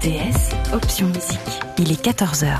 RTS, option musique. Il est 14h.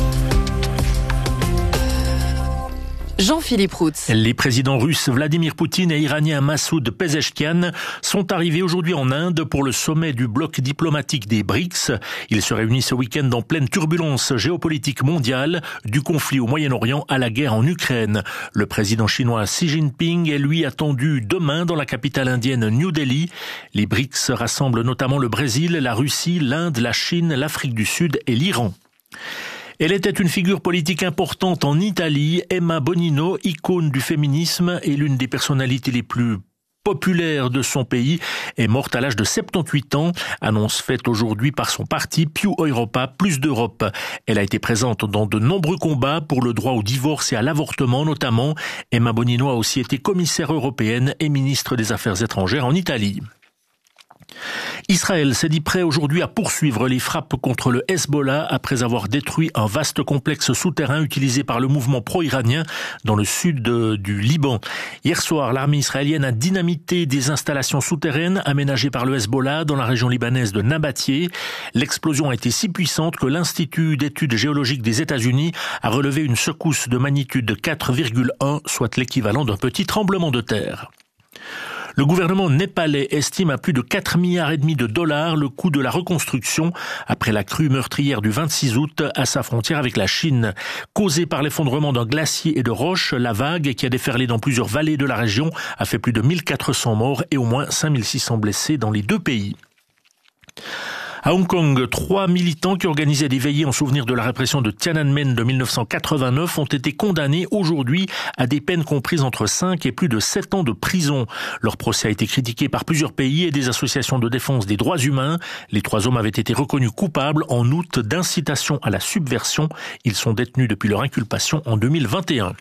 Jean-Philippe Routz. Les présidents russes Vladimir Poutine et iranien Massoud Pezeshkian sont arrivés aujourd'hui en Inde pour le sommet du bloc diplomatique des BRICS. Ils se réunissent ce week-end en pleine turbulence géopolitique mondiale, du conflit au Moyen-Orient à la guerre en Ukraine. Le président chinois Xi Jinping est lui attendu demain dans la capitale indienne New Delhi. Les BRICS rassemblent notamment le Brésil, la Russie, l'Inde, la Chine, l'Afrique du Sud et l'Iran. Elle était une figure politique importante en Italie. Emma Bonino, icône du féminisme et l'une des personnalités les plus populaires de son pays, est morte à l'âge de 78 ans. Annonce faite aujourd'hui par son parti Più Europa, plus d'Europe. Elle a été présente dans de nombreux combats pour le droit au divorce et à l'avortement notamment. Emma Bonino a aussi été commissaire européenne et ministre des Affaires étrangères en Italie. Israël s'est dit prêt aujourd'hui à poursuivre les frappes contre le Hezbollah après avoir détruit un vaste complexe souterrain utilisé par le mouvement pro-iranien dans le sud du Liban. Hier soir, l'armée israélienne a dynamité des installations souterraines aménagées par le Hezbollah dans la région libanaise de Nabatieh. L'explosion a été si puissante que l'Institut d'études géologiques des États-Unis a relevé une secousse de magnitude 4,1, soit l'équivalent d'un petit tremblement de terre. Le gouvernement népalais estime à plus de 4,5 milliards de dollars le coût de la reconstruction après la crue meurtrière du 26 août à sa frontière avec la Chine. Causée par l'effondrement d'un glacier et de roches, la vague qui a déferlé dans plusieurs vallées de la région a fait plus de 1400 morts et au moins 5600 blessés dans les deux pays. À Hong Kong, 3 militants qui organisaient des veillées en souvenir de la répression de Tiananmen de 1989 ont été condamnés aujourd'hui à des peines comprises entre 5 et plus de 7 ans de prison. Leur procès a été critiqué par plusieurs pays et des associations de défense des droits humains. Les 3 hommes avaient été reconnus coupables en août d'incitation à la subversion. Ils sont détenus depuis leur inculpation en 2021.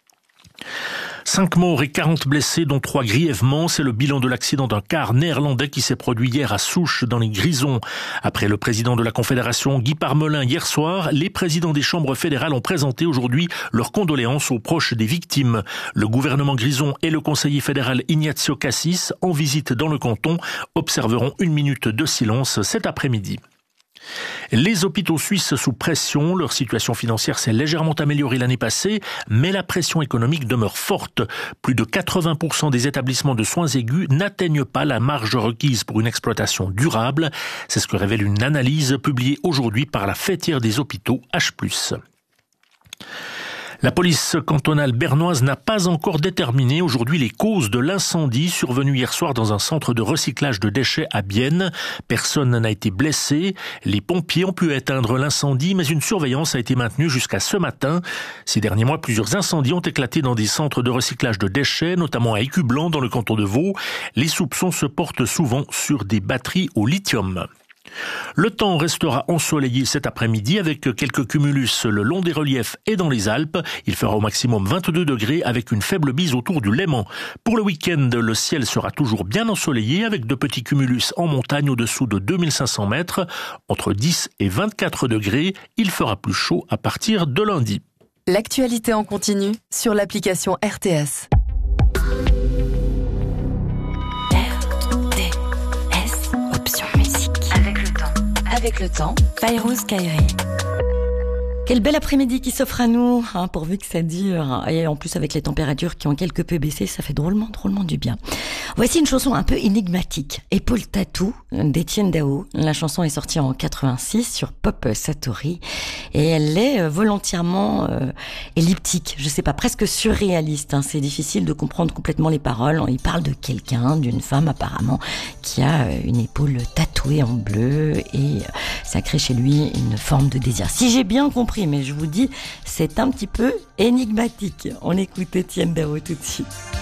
5 morts et 40 blessés, dont 3 grièvement. C'est le bilan de l'accident d'un car néerlandais qui s'est produit hier à Souches, dans les Grisons. Après le président de la Confédération, Guy Parmelin, hier soir, les présidents des chambres fédérales ont présenté aujourd'hui leurs condoléances aux proches des victimes. Le gouvernement grison et le conseiller fédéral Ignazio Cassis, en visite dans le canton, observeront 1 minute de silence cet après-midi. Les hôpitaux suisses sous pression, leur situation financière s'est légèrement améliorée l'année passée, mais la pression économique demeure forte. Plus de 80% des établissements de soins aigus n'atteignent pas la marge requise pour une exploitation durable. C'est ce que révèle une analyse publiée aujourd'hui par la fêtière des hôpitaux H+. La police cantonale bernoise n'a pas encore déterminé aujourd'hui les causes de l'incendie survenu hier soir dans un centre de recyclage de déchets à Bienne. Personne n'a été blessé. Les pompiers ont pu éteindre l'incendie, mais une surveillance a été maintenue jusqu'à ce matin. Ces derniers mois, plusieurs incendies ont éclaté dans des centres de recyclage de déchets, notamment à Écublanc dans le canton de Vaud. Les soupçons se portent souvent sur des batteries au lithium. Le temps restera ensoleillé cet après-midi avec quelques cumulus le long des reliefs et dans les Alpes. Il fera au maximum 22 degrés avec une faible bise autour du Léman. Pour le week-end, le ciel sera toujours bien ensoleillé avec de petits cumulus en montagne au-dessous de 2500 mètres. Entre 10 et 24 degrés, il fera plus chaud à partir de lundi. L'actualité en continu sur l'application RTS. Avec le temps, Fayrouz Kairi. Quel bel après-midi qui s'offre à nous, pourvu que ça dure. Et en plus, avec les températures qui ont quelque peu baissé, ça fait drôlement du bien. Voici une chanson un peu énigmatique. Épaule Tatou d'Étienne Dao. La chanson est sortie en 86 sur Pop Satori. Et elle est volontairement elliptique. Je sais pas, presque surréaliste. C'est difficile de comprendre complètement les paroles. Il parle de quelqu'un, d'une femme apparemment, qui a une épaule tatouée en bleu. Et ça crée chez lui une forme de désir. Si j'ai bien compris, mais je vous dis, c'est un petit peu énigmatique. On écoute Étienne Dao tout de suite.